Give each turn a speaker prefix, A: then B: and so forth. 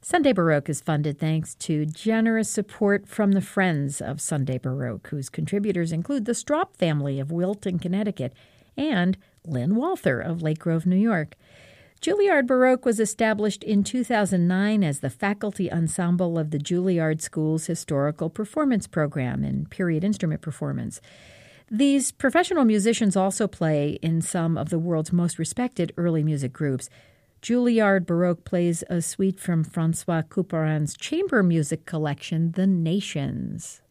A: Sunday Baroque is funded thanks to generous support from the Friends of Sunday Baroque, whose contributors include the Straub family of Wilton, Connecticut, and Lynn Walther of Lake Grove, New York. Juilliard Baroque was established in 2009 as the faculty ensemble of the Juilliard School's Historical Performance Program in period instrument performance. These professional musicians also play in some of the world's most respected early music groups. Juilliard Baroque plays a suite from Francois Couperin's chamber music collection, The Nations.